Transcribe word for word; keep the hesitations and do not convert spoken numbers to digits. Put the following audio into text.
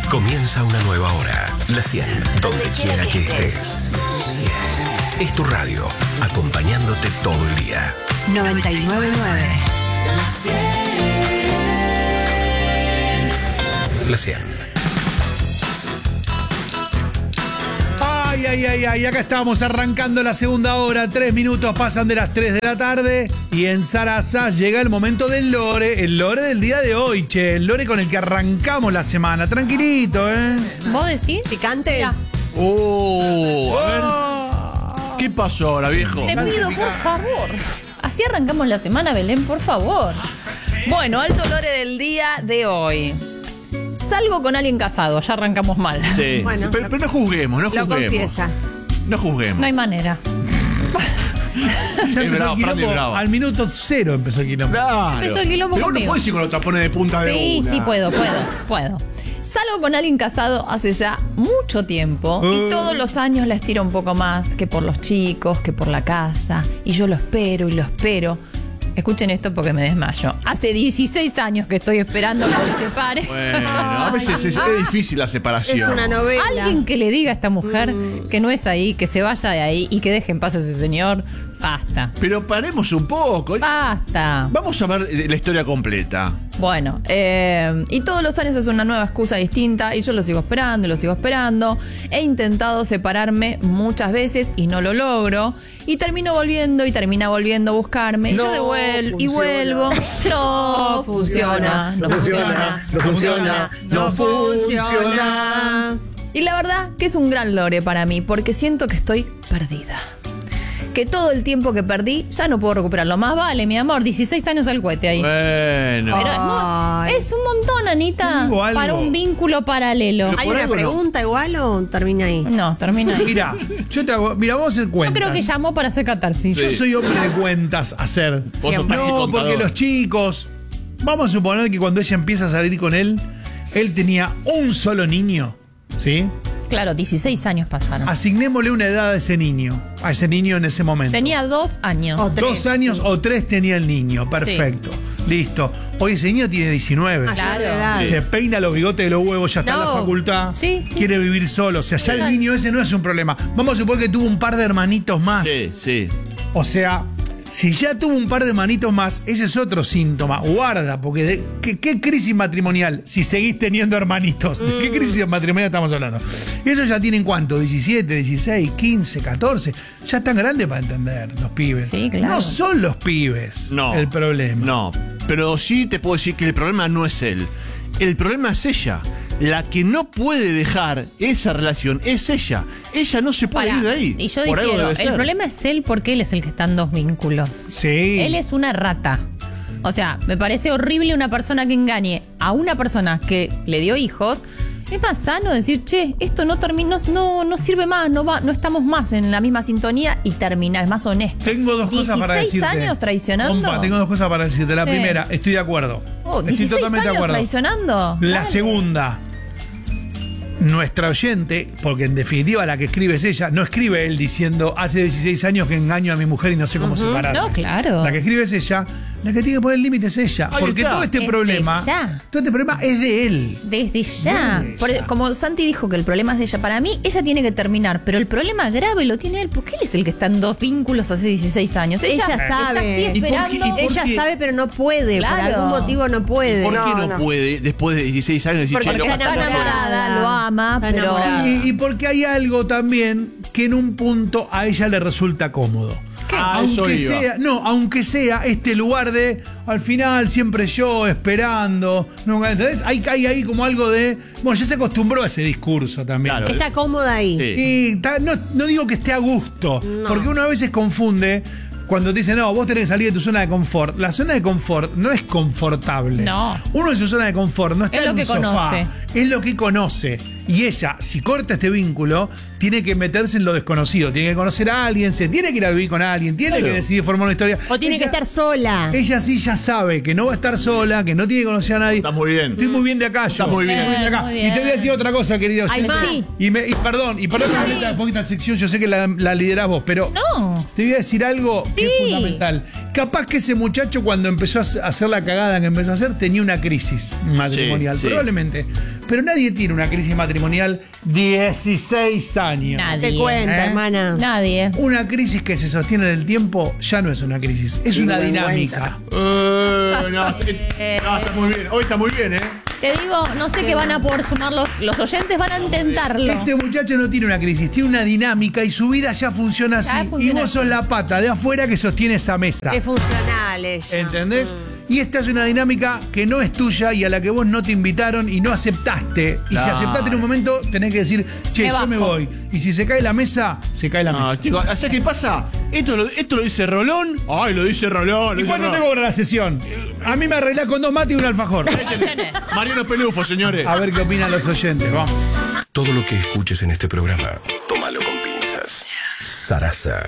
Comienza una nueva hora. La cien, donde quiera que estés. Es tu radio, acompañándote todo el día. noventa y nueve punto nueve. La cien. Ay, ay, ay, ay, acá estamos arrancando la segunda hora. Tres minutos pasan de las tres de la tarde. Y en Sarasa llega el momento del lore. El lore del día de hoy, che. El lore con el que arrancamos la semana. Tranquilito, ¿eh? ¿Vos decís? ¿Picante? Mira, Oh, a ver, Oh. ¿qué pasó ahora, viejo? te pido, por favor. Así arrancamos la semana, Belén, por favor. Bueno, alto lore del día de hoy. Salgo con alguien casado, ya arrancamos mal. Sí, Bueno, sí, pero, lo- pero no juzguemos, no Lo juzguemos. confiesa. No juzguemos. No hay manera. Ya Es empezó bravo, el Fran, es quilombo. bravo. Al minuto cero empezó el quilombo. Claro. Empezó el quilombo Pero uno conmigo. puede decir con los tapones de punta de Sí, una. sí, puedo, puedo, puedo. Salgo con alguien casado hace ya mucho tiempo Uh. y todos los años la estiro un poco más, que por los chicos, que por la casa. Y yo lo espero y lo espero. Escuchen esto porque me desmayo. Hace dieciséis años que estoy esperando que se separe. Bueno, a veces es, es difícil la separación. Es una novela. Alguien que le diga a esta mujer que no es ahí, que se vaya de ahí y que deje en paz a ese señor. Basta. Pero paremos un poco. Basta. Vamos a ver la historia completa. Bueno, eh, y todos los años es una nueva excusa distinta y yo lo sigo esperando y lo sigo esperando. He intentado separarme muchas veces y no lo logro. Y termino volviendo y termina volviendo a buscarme. Y No yo devuelvo y funciona. vuelvo. No funciona, no funciona, no funciona, no funciona. Y la verdad que es un gran lore para mí porque siento que estoy perdida. Que todo el tiempo que perdí ya no puedo recuperarlo. Más vale, mi amor, dieciséis años al cohete ahí. Bueno. Pero es, mu- Ay. es un montón, Anita, Digo algo. para un vínculo paralelo. Pero- ¿Hay por una algo no. pregunta igual o termina ahí? No, termina ahí. Mira, yo te hago. Mira, vamos a hacer Yo cuentas. creo que llamó para hacer catarsis. Yo Sí. soy hombre de cuentas a hacer. Vos sos taxi No, contador. porque los chicos. Vamos a suponer que cuando ella empieza a salir con él, él tenía un solo niño. ¿Sí? Claro, dieciséis años pasaron. Asignémosle una edad a ese niño. A ese niño en ese momento. Tenía dos años. O tres. Dos años sí. o tres tenía el niño. Perfecto. Listo. Hoy ese niño tiene diecinueve. Mayor de Claro. edad. Se peina los bigotes de los huevos, ya está en la No. facultad. Sí, sí. Quiere vivir solo. O sea, ya el Claro. niño ese no es un problema. Vamos a suponer que tuvo un par de hermanitos más. Sí, sí. O sea, si ya tuvo un par de hermanitos más, ese es otro síntoma. Guarda, porque de- ¿qué, qué crisis matrimonial si seguís teniendo hermanitos? ¿De qué crisis matrimonial estamos hablando? Ellos ya tienen cuánto, diecisiete, dieciséis, quince, catorce. Ya están grandes para entender los pibes. Sí, claro. No son los pibes No. el problema. No. Pero sí te puedo decir que el problema no es él. El problema es ella. La que no puede dejar esa relación es ella. Ella no se puede Pará. ir de ahí. Y yo Por algo difiero. debe El ser. problema es él porque él es el que está en dos vínculos. Sí. Él es una rata. O sea, me parece horrible una persona que engañe a una persona que le dio hijos. Es más sano decir, che, esto no termina, no, no sirve más, no va, no estamos más en la misma sintonía y terminar, es más honesto. Tengo dos cosas para dieciséis decirte. años traicionando. Compa, tengo dos cosas para decirte. La Sí. primera, estoy de acuerdo. Oh, estoy dieciséis totalmente de años acuerdo. traicionando. La Dale. segunda, nuestra oyente, porque en definitiva la que escribe es ella, no escribe él diciendo hace dieciséis años que engaño a mi mujer y no sé cómo separarme. No, claro. La que escribe es ella, la que tiene que poner el límite es ella. Ahí Porque está. todo este Es de problema, ella. todo este problema es de él. Desde ya. Desde Por- ya. como Santi dijo que el problema es de ella, para mí ella tiene que terminar, pero el problema grave lo tiene él, porque él es el que está en dos vínculos hace dieciséis años. Ella, Ella está sabe. así ¿Y por qué- esperando. y por Ella qué? sabe, pero no puede. Claro. Por algún motivo no puede. ¿Por qué no, puede después de dieciséis años decir, Porque che, Porque loca, está enamorada, lo ama, Está pero. enamorada. Y, y porque hay algo también que en un punto a ella le resulta cómodo. Ah, eso Aunque iba. sea, no, aunque sea este lugar de al final siempre yo esperando, nunca, ¿entendés? Hay, hay ahí como algo de, bueno, ya se acostumbró a ese discurso también. Claro. Está cómoda ahí. Sí. Y ta- no, no digo que esté a gusto, porque uno a veces confunde cuando te dicen, no, vos tenés que salir de tu zona de confort. La zona de confort no es confortable. No. Uno en su zona de confort no está Es lo en un que sofá. conoce. Es lo que conoce. Y ella, si corta este vínculo, tiene que meterse en lo desconocido, tiene que conocer a alguien, se tiene que ir a vivir con alguien, tiene Claro. que decidir formar una historia. O tiene Ella- que estar sola. Ella sí ya sabe que no va a estar sola, que no tiene que conocer a nadie. Está muy bien. Estoy muy bien de acá, yo. Está muy bien. Estoy de acá. Muy Y te voy a bien. decir otra cosa, querido. Hay Yo- más. Sí. Y, me- y perdón, y perdón que me Sí. meta un poquito en sección, yo sé que la, la liderás vos, pero No. te voy a decir algo que es Sí. fundamental. Capaz que ese muchacho cuando empezó a hacer- a hacer la cagada que empezó a hacer tenía una crisis matrimonial, Sí, sí. probablemente. Pero nadie tiene una crisis matrimonial dieciséis años. Nadie. Te cuenta, ¿Eh? hermana. Nadie. Una crisis que se sostiene en el tiempo ya no es una crisis, es una dinámica. Eh, no, eh, no, está muy bien. Hoy está muy bien, ¿eh? Te digo, no sé qué van a poder sumar los, los oyentes, van a intentarlo. Este muchacho no tiene una crisis, tiene una dinámica y su vida ya funciona así. Ya y funciona vos sos así. la pata de afuera que sostiene esa mesa. Es funcional ella. ¿Entendés? Y esta es una dinámica que no es tuya y a la que vos no te invitaron y no aceptaste. Y si Claro. aceptaste en un momento, tenés que decir, che, Me yo bajo. me voy. Y si se cae la mesa, se cae la No, mesa. chicos, ¿sabes qué pasa? Esto lo, esto lo dice Rolón. Ay, lo dice Rolón. lo ¿Y dice cuánto Rolón. tengo para la sesión? A mí me arreglás con dos mates y un alfajor. Mariano Pelufo, señores. A ver qué opinan los oyentes. Vamos. Todo lo que escuches en este programa, tómalo con pinzas. Sarasa.